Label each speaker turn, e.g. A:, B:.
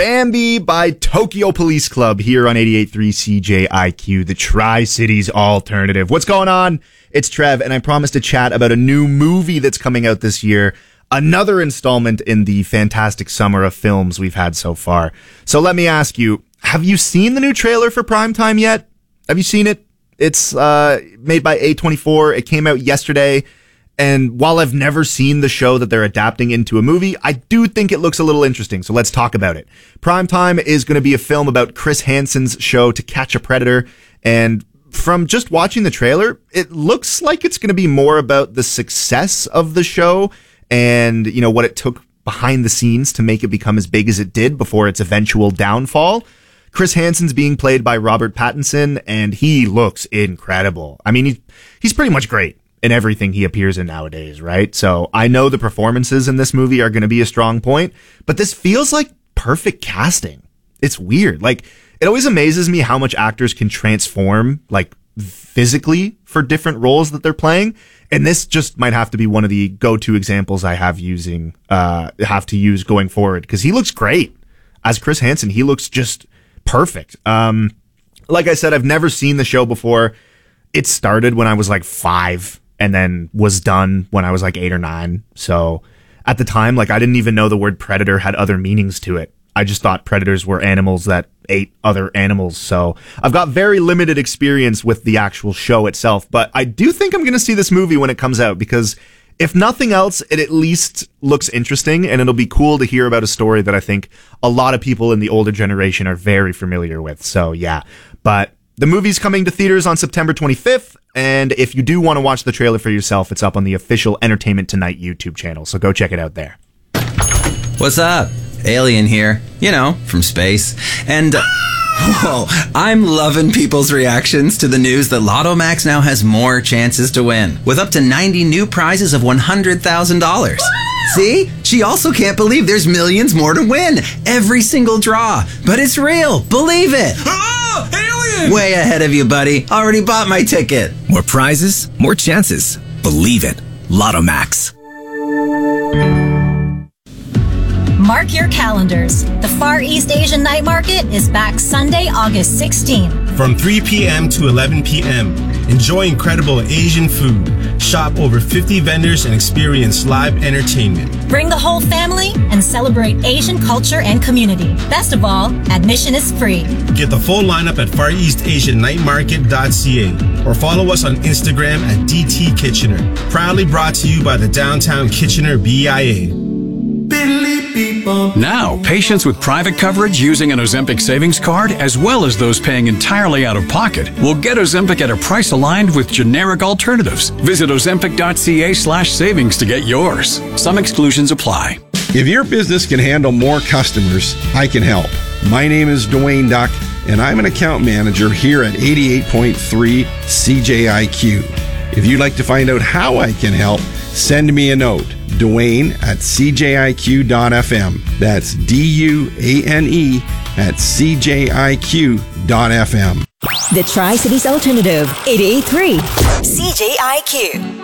A: Bambi by Tokyo Police Club here on 88.3 CJIQ, the Tri-Cities alternative. What's going on? It's Trev, and I promised to chat about a new movie that's coming out this year, another installment in the fantastic summer of films we've had so far. So let me ask you, have you seen the new trailer for Primetime yet? Have you seen it? It's made by A24. It came out yesterday. And while I've never seen the show that they're adapting into a movie, I do think it looks a little interesting. So let's talk about it. Primetime is going to be a film about Chris Hansen's show To Catch a Predator. And from just watching the trailer, it looks like it's going to be more about the success of the show and, you know, what it took behind the scenes to make it become as big as it did before its eventual downfall. Chris Hansen's being played by Robert Pattinson, and he looks incredible. I mean, he's pretty much great in everything he appears in nowadays, right? So I know the performances in this movie are going to be a strong point, but this feels like perfect casting. It's weird. Like, it always amazes me how much actors can transform, like, physically for different roles that they're playing. And this just might have to be one of the go-to examples I have to use going forward, because he looks great. As Chris Hansen, he looks just perfect. Like I said, I've never seen the show before. It started when I was like 5. And then was done when I was like 8 or 9. So at the time, like, I didn't even know the word predator had other meanings to it. I just thought predators were animals that ate other animals. So I've got very limited experience with the actual show itself. But I do think I'm going to see this movie when it comes out, because if nothing else, it at least looks interesting, and it'll be cool to hear about a story that I think a lot of people in the older generation are very familiar with. So yeah, but the movie's coming to theaters on September 25th, and if you do want to watch the trailer for yourself, it's up on the official Entertainment Tonight YouTube channel, so go check it out there.
B: What's up? Alien here, you know, from space. And, whoa, I'm loving people's reactions to the news that Lotto Max now has more chances to win, with up to 90 new prizes of $100,000. See? She also can't believe there's millions more to win. Every single draw. But it's real. Believe it.
C: Oh, alien!
B: Way ahead of you, buddy. Already bought my ticket.
D: More prizes, more chances. Believe it. Lotto Max.
E: Mark your calendars. The Far East Asian Night Market is back Sunday, August 16th.
C: From 3 p.m. to 11 p.m. Enjoy incredible Asian food. Shop over 50 vendors and experience live entertainment.
E: Bring the whole family and celebrate Asian culture and community. Best of all, admission is free.
C: Get the full lineup at FarEastAsianNightMarket.ca or follow us on Instagram at DT Kitchener. Proudly brought to you by the Downtown Kitchener BIA.
F: Now, patients with private coverage using an Ozempic savings card, as well as those paying entirely out of pocket, will get Ozempic at a price aligned with generic alternatives. Visit Ozempic.ca/savings to get yours. Some exclusions apply.
G: If your business can handle more customers, I can help. My name is Dwayne Duck, and I'm an account manager here at 88.3 CJIQ. If you'd like to find out how I can help, send me a note. Dwayne at CJIQ.FM. That's DUANE at CJIQ.FM.
H: The Tri-Cities Alternative, 88.3 CJIQ.